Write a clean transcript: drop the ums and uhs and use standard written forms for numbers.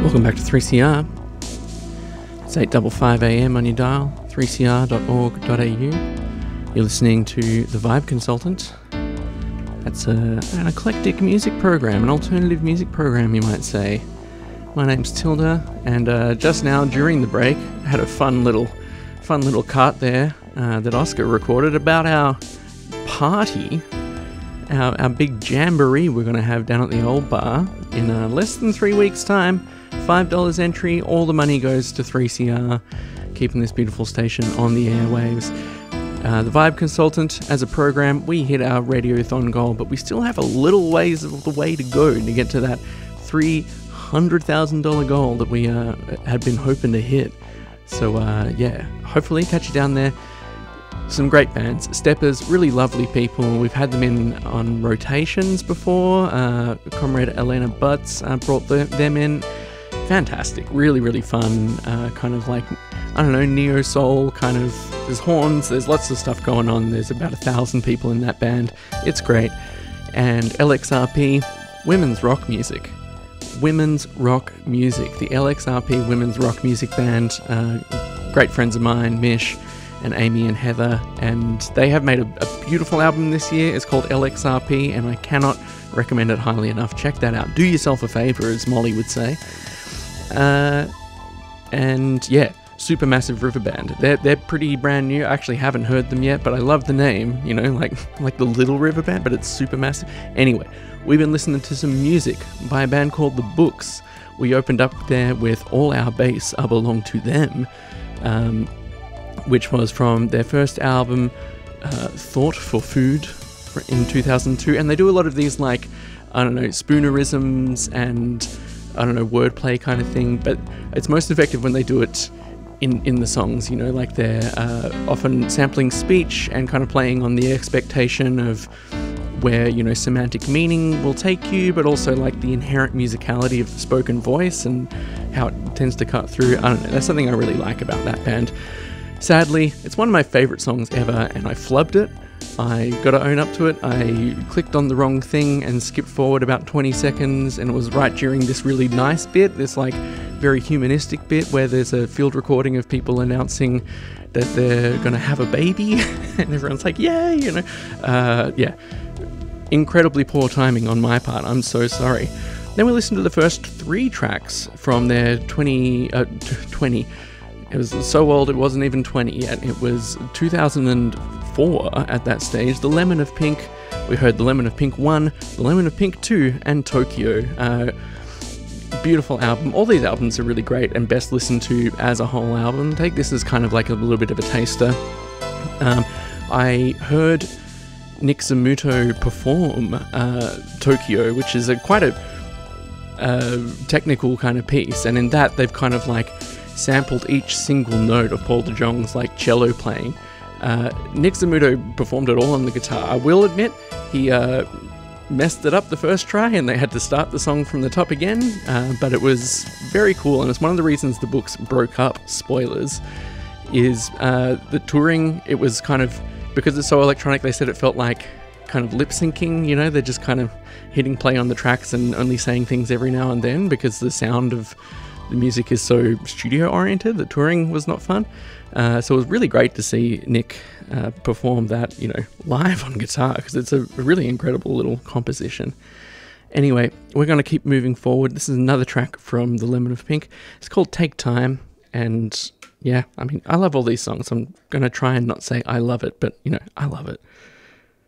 Welcome back to 3CR. It's 8:55 AM on your dial, 3cr.org.au. You're listening to The Vibe Consultant. That's an eclectic music program, an alternative music program, you might say. My name's Tilda, and just now during the break, I had a fun little cut there that Oscar recorded about our party, our big jamboree we're going to have down at the old bar in less than 3 weeks' time. $5 entry, all the money goes to 3CR, keeping this beautiful station on the airwaves. The Vibe Consultant, as a program, we hit our radiothon goal, but we still have a little ways of the way to go to get to that $300,000 goal that we had been hoping to hit. So yeah, hopefully catch you down there. Some great bands. Steppers, really lovely people. We've had them in on rotations before. Comrade Elena Butts brought them in. Fantastic, really, really fun, kind of like, I don't know, neo-soul, kind of, there's horns, there's lots of stuff going on, there's about 1,000 people in that band, it's great. And LXRP, women's rock music. Women's rock music, the LXRP Women's Rock Music Band, great friends of mine, Mish and Amy and Heather, and they have made a beautiful album this year. It's called LXRP, and I cannot recommend it highly enough. Check that out. Do yourself a favour, as Molly would say. And yeah, Supermassive River Band. They're pretty brand new. I actually haven't heard them yet, but I love the name, you know, like the Little River Band, but it's Supermassive. Anyway, we've been listening to some music by a band called The Books. We opened up there with All Our Bass I Belong to Them, which was from their first album, Thought for Food, in 2002. And they do a lot of these, like, I don't know, spoonerisms and, I don't know, wordplay kind of thing, but it's most effective when they do it in the songs, you know, like they're often sampling speech and kind of playing on the expectation of where, you know, semantic meaning will take you, but also like the inherent musicality of the spoken voice and how it tends to cut through. I don't know, that's something I really like about that band. Sadly, it's one of my favourite songs ever, and I flubbed it. I gotta own up to it. I clicked on the wrong thing and skipped forward about 20 seconds, and it was right during this really nice bit, this like very humanistic bit where there's a field recording of people announcing that they're gonna have a baby, and everyone's like, yay, you know. Yeah, incredibly poor timing on my part. I'm so sorry. Then we listened to the first 3 tracks from their 20. It was so old it wasn't even 20 yet. It was 2004 at that stage. The Lemon of Pink. We heard The Lemon of Pink 1, The Lemon of Pink 2, and Tokyo. Beautiful album. All these albums are really great and best listened to as a whole album. Take this as kind of like a little bit of a taster. I heard Nick Zamuto perform Tokyo, which is quite a technical kind of piece, and in that they've kind of like sampled each single note of Paul de Jong's like cello playing. Nick Zamuto performed it all on the guitar. I will admit he messed it up the first try and they had to start the song from the top again, but it was very cool, and it's one of the reasons the Books broke up, spoilers, is the touring. It was kind of, because it's so electronic, they said it felt like kind of lip syncing, you know, they're just kind of hitting play on the tracks and only saying things every now and then because the sound of the music is so studio oriented. The touring was not fun, so it was really great to see Nick perform that, you know, live on guitar, because it's a really incredible little composition. Anyway, we're going to keep moving forward. This is another track from The Lemon of Pink. It's called Take Time, and yeah, I mean, I love all these songs. I'm going to try and not say I love it, but, you know, I love it.